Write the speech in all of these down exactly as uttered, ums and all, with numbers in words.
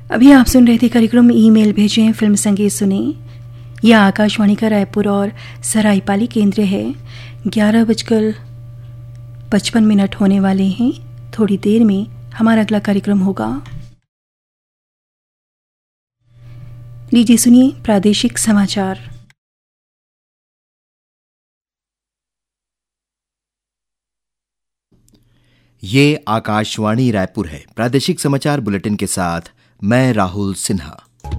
अभी आप सुन रहे थे कार्यक्रम ईमेल भेजें फिल्म संगीत सुने। यह आकाशवाणी का रायपुर और सरायपाली केंद्र है। ग्यारह बजकर पचपन मिनट होने वाले हैं। थोड़ी देर में हमारा अगला कार्यक्रम होगा। लीजिए सुनिए प्रादेशिक समाचार। ये आकाशवाणी रायपुर है। प्रादेशिक समाचार बुलेटिन के साथ मैं राहुल सिन्हा।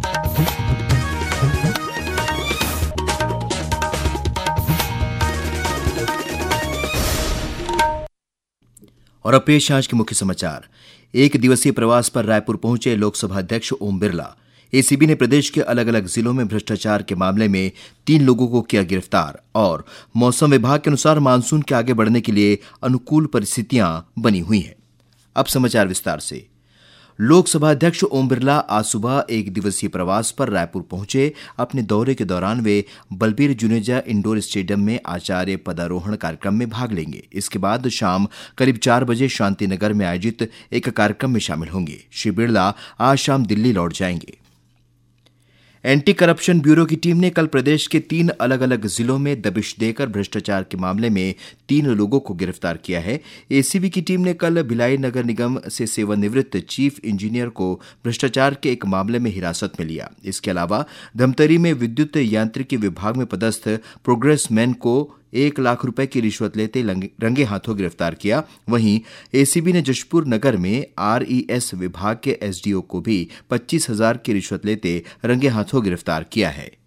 और अब पेश आज के मुख्य समाचार। एक दिवसीय प्रवास पर रायपुर पहुंचे लोकसभा अध्यक्ष ओम बिरला। एसीबी ने प्रदेश के अलग अलग जिलों में भ्रष्टाचार के मामले में तीन लोगों को किया गिरफ्तार। और मौसम विभाग के अनुसार मानसून के आगे बढ़ने के लिए अनुकूल परिस्थितियां बनी हुई हैं। अब समाचार विस्तार से। लोकसभा अध्यक्ष ओम बिरला आज सुबह एक दिवसीय प्रवास पर रायपुर पहुंचे। अपने दौरे के दौरान वे बलबीर जुनेजा इंडोर स्टेडियम में आचार्य पदारोहण कार्यक्रम में भाग लेंगे। इसके बाद शाम करीब चार बजे शांतिनगर में आयोजित एक कार्यक्रम में शामिल होंगे। श्री बिरला आज शाम दिल्ली लौट जाएंगे। एंटी करप्शन ब्यूरो की टीम ने कल प्रदेश के तीन अलग अलग जिलों में दबिश देकर भ्रष्टाचार के मामले में तीन लोगों को गिरफ्तार किया है। एसीबी की टीम ने कल भिलाई नगर निगम से सेवानिवृत्त चीफ इंजीनियर को भ्रष्टाचार के एक मामले में हिरासत में लिया। इसके अलावा धमतरी में विद्युत यांत्रिकी विभाग में पदस्थ प्रोग्रेस मैन को एक लाख रुपए की रिश्वत लेते रंगे हाथों गिरफ्तार किया। वहीं एसीबी ने जशपुर नगर में आरईएस विभाग के एसडीओ को भी पच्चीस हजार की रिश्वत लेते रंगे हाथों गिरफ्तार किया है।